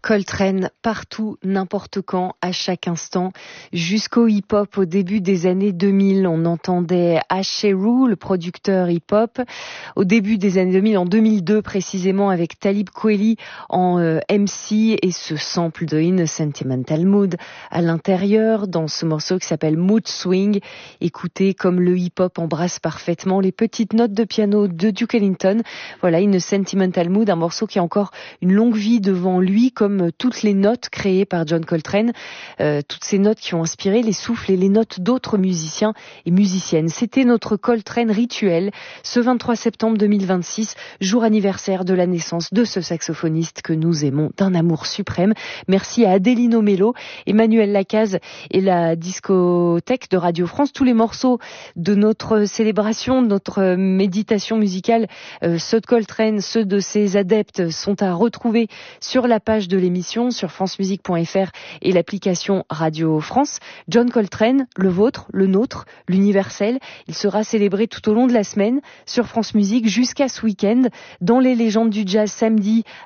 Coltrane, partout, n'importe quand, à chaque instant, jusqu'au hip-hop au début des années 2000. On entendait Asheru, le producteur hip-hop, au début des années 2000, en 2002 précisément, avec Talib Kweli en MC et ce sample de In a Sentimental Mood à l'intérieur, dans ce morceau qui s'appelle Mood Swing. Écoutez comme le hip-hop embrasse parfaitement les petites notes de piano de Duke Ellington. Voilà, In a Sentimental Mood, un morceau qui a encore une longue vie devant lui, comme toutes les notes créées par John Coltrane, toutes ces notes qui ont inspiré les souffles et les notes d'autres musiciens et musiciennes. C'était notre Coltrane rituel, ce 23 septembre 2026, jour anniversaire de la naissance de ce saxophoniste que nous aimons d'un amour suprême. Merci à Adélino Mello, Emmanuel Lacaze et la discothèque de Radio France. Tous les morceaux de notre célébration, de notre méditation musicale, ceux de Coltrane, ceux de ses adeptes, sont à retrouver sur la page de l'émission, sur francemusique.fr et l'application Radio France. John Coltrane, le vôtre, le nôtre, l'universel, il sera célébré tout au long de la semaine sur France Musique jusqu'à ce week-end. Dans les légendes du jazz samedi